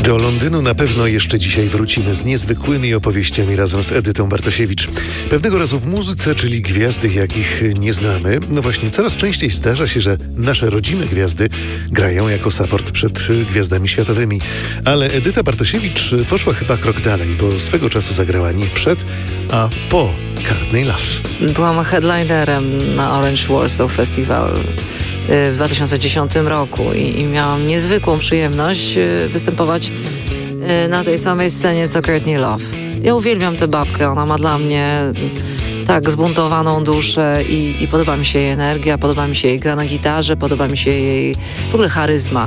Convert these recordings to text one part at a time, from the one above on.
Do Londynu na pewno jeszcze dzisiaj wrócimy z niezwykłymi opowieściami razem z Edytą Bartosiewicz. Pewnego razu w muzyce, czyli gwiazdy, jakich nie znamy. No właśnie, coraz częściej zdarza się, że nasze rodzime gwiazdy grają jako support przed gwiazdami światowymi. Ale Edyta Bartosiewicz poszła chyba krok dalej, bo swego czasu zagrała nie przed, a po Courtney Love. Byłam headlinerem na Orange Warsaw Festival w 2010 roku i miałam niezwykłą przyjemność występować na tej samej scenie co Courtney Love. Ja uwielbiam tę babkę, ona ma dla mnie tak zbuntowaną duszę i podoba mi się jej energia, podoba mi się jej gra na gitarze, podoba mi się jej w ogóle charyzma.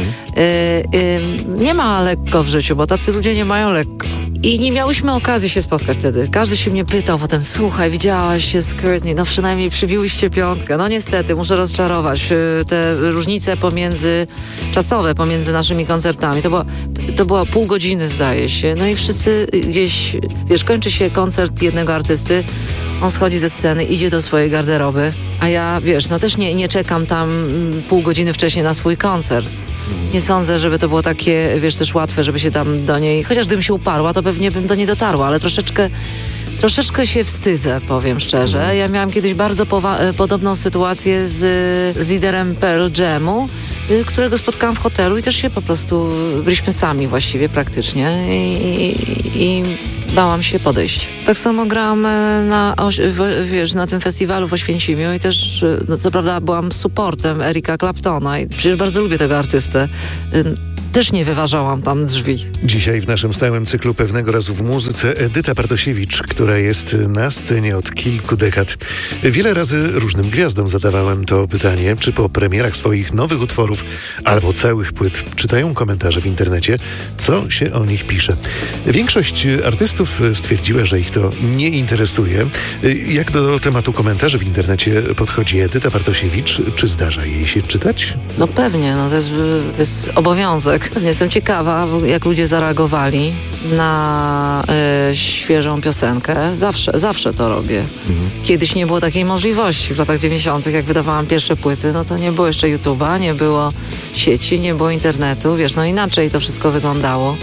Nie ma lekko w życiu, bo tacy ludzie nie mają lekko. I nie miałyśmy okazji się spotkać wtedy. Każdy się mnie pytał potem, słuchaj, widziałaś się z Courtney, no przynajmniej przybiłyście piątkę. No niestety, muszę rozczarować. Te różnice czasowe pomiędzy naszymi koncertami, to była pół godziny, zdaje się. No i wszyscy gdzieś, wiesz, kończy się koncert jednego artysty, on schodzi ze sceny, idzie do swojej garderoby, a ja, wiesz, no też nie czekam tam pół godziny wcześniej na swój koncert. Nie sądzę, żeby to było takie, wiesz, też łatwe, żeby się tam do niej... Chociaż gdybym się uparła, to pewnie bym do niej dotarła, ale troszeczkę się wstydzę, powiem szczerze. Ja miałam kiedyś bardzo podobną sytuację z liderem Pearl Jamu, którego spotkałam w hotelu i też się po prostu... Byliśmy sami właściwie praktycznie i bałam się podejść. Tak samo grałam na tym festiwalu w Oświęcimiu i też, no co prawda, byłam supportem Erika Claptona i przecież bardzo lubię tego artystę. Też nie wyważałam tam drzwi. Dzisiaj w naszym stałym cyklu Pewnego razu w muzyce Edyta Bartosiewicz, która jest na scenie od kilku dekad. Wiele razy różnym gwiazdom zadawałem to pytanie, czy po premierach swoich nowych utworów albo całych płyt czytają komentarze w internecie, co się o nich pisze. Większość artystów stwierdziła, że ich to nie interesuje. Jak do tematu komentarzy w internecie podchodzi Edyta Bartosiewicz? Czy zdarza jej się czytać? No pewnie, no to jest obowiązek. Jestem ciekawa, jak ludzie zareagowali na świeżą piosenkę. Zawsze to robię. Kiedyś nie było takiej możliwości. W latach 90., jak wydawałam pierwsze płyty, no to nie było jeszcze YouTube'a, nie było sieci, nie było internetu. Wiesz, no inaczej to wszystko wyglądało.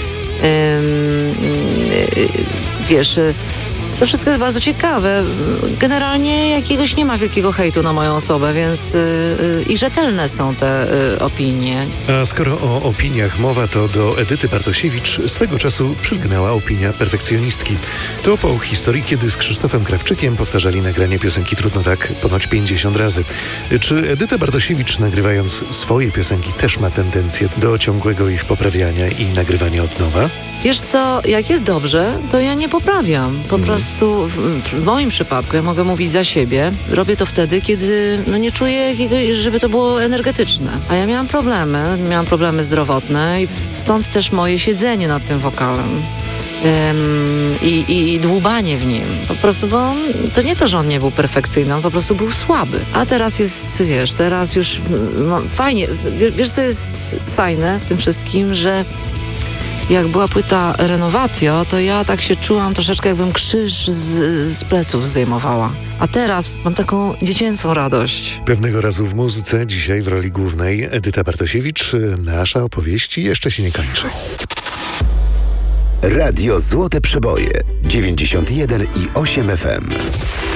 Wiesz... To wszystko jest bardzo ciekawe. Generalnie jakiegoś nie ma wielkiego hejtu na moją osobę, więc i rzetelne są te opinie. A skoro o opiniach mowa, to do Edyty Bartosiewicz swego czasu przylgnęła opinia perfekcjonistki. To po historii, kiedy z Krzysztofem Krawczykiem powtarzali nagranie piosenki Trudno tak ponoć 50 razy. Czy Edyta Bartosiewicz, nagrywając swoje piosenki, też ma tendencję do ciągłego ich poprawiania i nagrywania od nowa? Wiesz co, jak jest dobrze, to ja nie poprawiam. Po prostu w moim przypadku, ja mogę mówić za siebie, robię to wtedy, kiedy nie czuję żeby to było energetyczne. A ja miałam problemy zdrowotne i stąd też moje siedzenie nad tym wokalem. I dłubanie w nim. Po prostu, bo to nie to, że on nie był perfekcyjny, on po prostu był słaby. A teraz jest, wiesz, teraz już fajnie. Wiesz, co jest fajne w tym wszystkim, że jak była płyta Renovatio, to ja tak się czułam troszeczkę, jakbym krzyż z pleców zdejmowała. A teraz mam taką dziecięcą radość. Pewnego razu w muzyce, dzisiaj w roli głównej Edyta Bartosiewicz. Nasza opowieść jeszcze się nie kończy. Radio Złote Przeboje 91,8 FM.